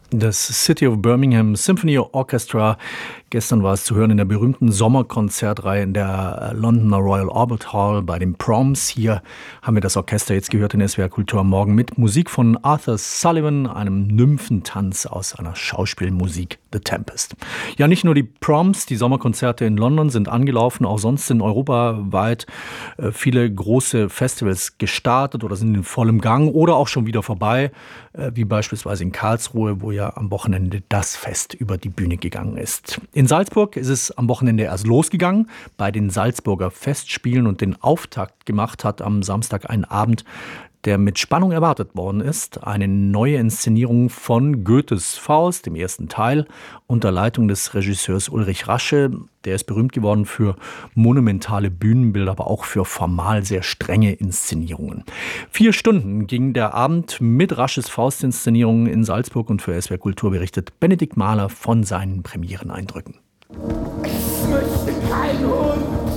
Das City of Birmingham Symphony Orchestra. Gestern war es zu hören in der berühmten Sommerkonzertreihe in der Londoner Royal Albert Hall bei den Proms. Hier haben wir das Orchester jetzt gehört in SWR Kultur am Morgen mit Musik von Arthur Sullivan, einem Nymphentanz aus einer Schauspielmusik The Tempest. Ja, nicht nur die Proms, die Sommerkonzerte in London sind angelaufen, auch sonst sind europaweit viele große Festivals gestartet oder sind in vollem Gang oder auch schon wieder vorbei, wie beispielsweise in Karlsruhe, wo ja am Wochenende das Fest über die Bühne gegangen ist. In Salzburg ist es am Wochenende erst losgegangen bei den Salzburger Festspielen und den Auftakt gemacht hat am Samstag ein Abend, der mit Spannung erwartet worden ist. Eine neue Inszenierung von Goethes Faust, dem ersten Teil, unter Leitung des Regisseurs Ulrich Rasche. Der ist berühmt geworden für monumentale Bühnenbilder, aber auch für formal sehr strenge Inszenierungen. 4 Stunden ging der Abend mit Rasches Faust-Inszenierungen in Salzburg und für SWR Kultur berichtet Benedikt Mahler von seinen Premiereneindrücken. Es möchte kein Hund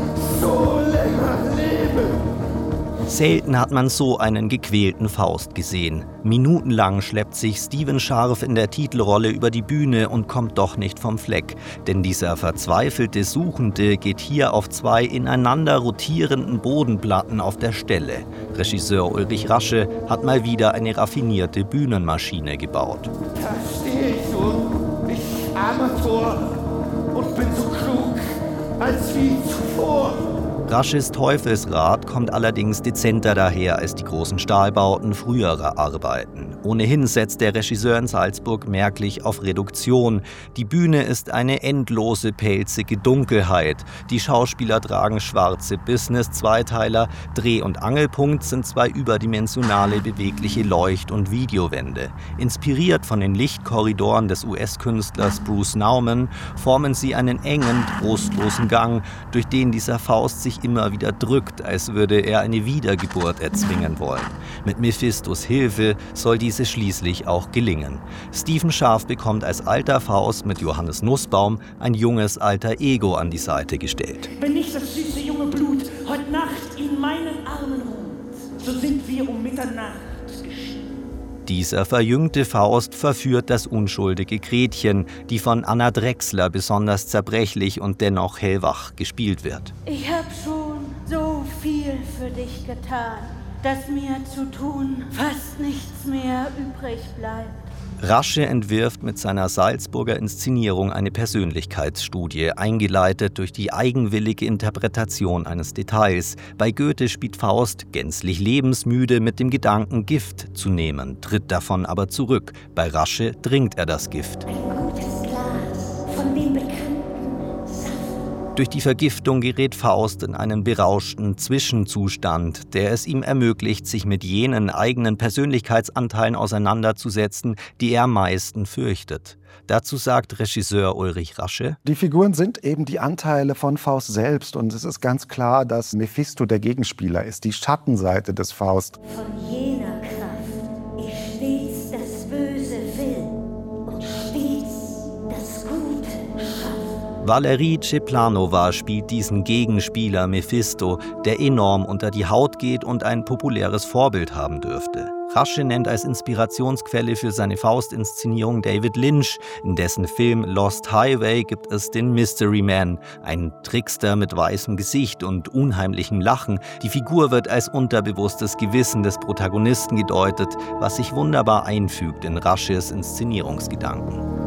so länger leben. Selten hat man so einen gequälten Faust gesehen. Minutenlang schleppt sich Stephen Scharf in der Titelrolle über die Bühne und kommt doch nicht vom Fleck. Denn dieser verzweifelte Suchende geht hier auf 2 ineinander rotierenden Bodenplatten auf der Stelle. Regisseur Ulrich Rasche hat mal wieder eine raffinierte Bühnenmaschine gebaut. Da stehe ich nun, ich Amateur, und bin so klug als wie zuvor. Rasches Teufelsrad kommt allerdings dezenter daher als die großen Stahlbauten früherer Arbeiten. Ohnehin setzt der Regisseur in Salzburg merklich auf Reduktion. Die Bühne ist eine endlose, pelzige Dunkelheit. Die Schauspieler tragen schwarze Business-Zweiteiler. Dreh- und Angelpunkt sind 2 überdimensionale, bewegliche Leucht- und Videowände. Inspiriert von den Lichtkorridoren des US-Künstlers Bruce Nauman formen sie einen engen, trostlosen Gang, durch den dieser Faust sich immer wieder drückt, als würde er eine Wiedergeburt erzwingen wollen. Mit Mephistos Hilfe soll diese schließlich auch gelingen. Stephen Scharf bekommt als alter Faust mit Johannes Nussbaum ein junges alter Ego an die Seite gestellt. Wenn nicht das süße junge Blut heute Nacht in meinen Armen ruht, so sind wir um Mitternacht geschieden. Dieser verjüngte Faust verführt das unschuldige Gretchen, die von Anna Drechsler besonders zerbrechlich und dennoch hellwach gespielt wird. Ich hab schon so viel für dich getan, dass mir zu tun fast nichts mehr übrig bleibt. Rasche entwirft mit seiner Salzburger Inszenierung eine Persönlichkeitsstudie, eingeleitet durch die eigenwillige Interpretation eines Details. Bei Goethe spielt Faust gänzlich lebensmüde mit dem Gedanken, Gift zu nehmen, tritt davon aber zurück. Bei Rasche trinkt er das Gift. Ein gutes Glas von dem bekannten Saft. Durch die Vergiftung gerät Faust in einen berauschten Zwischenzustand, der es ihm ermöglicht, sich mit jenen eigenen Persönlichkeitsanteilen auseinanderzusetzen, die er am meisten fürchtet. Dazu sagt Regisseur Ulrich Rasche: Die Figuren sind eben die Anteile von Faust selbst und es ist ganz klar, dass Mephisto der Gegenspieler ist, die Schattenseite des Faust. Von jener Kraft ich stets das Böse will und stets das Gute schaffe. Valerie Ceplanova spielt diesen Gegenspieler Mephisto, der enorm unter die Haut geht und ein populäres Vorbild haben dürfte. Rasche nennt als Inspirationsquelle für seine Faust-Inszenierung David Lynch. In dessen Film Lost Highway gibt es den Mystery Man, ein Trickster mit weißem Gesicht und unheimlichem Lachen. Die Figur wird als unterbewusstes Gewissen des Protagonisten gedeutet, was sich wunderbar einfügt in Rasches Inszenierungsgedanken.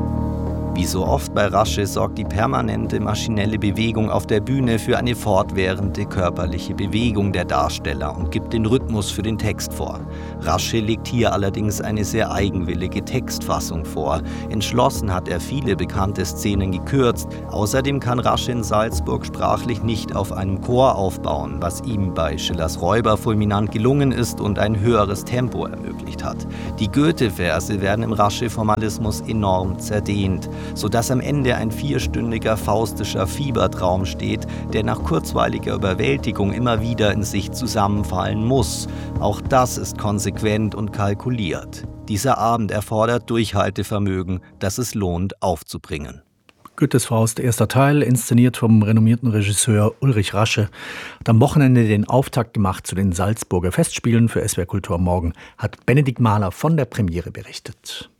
Wie so oft bei Rasche sorgt die permanente maschinelle Bewegung auf der Bühne für eine fortwährende körperliche Bewegung der Darsteller und gibt den Rhythmus für den Text vor. Rasche legt hier allerdings eine sehr eigenwillige Textfassung vor. Entschlossen hat er viele bekannte Szenen gekürzt. Außerdem kann Rasche in Salzburg sprachlich nicht auf einem Chor aufbauen, was ihm bei Schillers Räuber fulminant gelungen ist und ein höheres Tempo ermöglicht hat. Die Goethe-Verse werden im Rasche-Formalismus enorm zerdehnt, sodass am Ende ein 4-stündiger faustischer Fiebertraum steht, der nach kurzweiliger Überwältigung immer wieder in sich zusammenfallen muss. Auch das ist konsequent und kalkuliert. Dieser Abend erfordert Durchhaltevermögen, das es lohnt aufzubringen. Goethes Faust, erster Teil, inszeniert vom renommierten Regisseur Ulrich Rasche, hat am Wochenende den Auftakt gemacht zu den Salzburger Festspielen. Für SWR Kultur am Morgen hat Benedikt Mahler von der Premiere berichtet.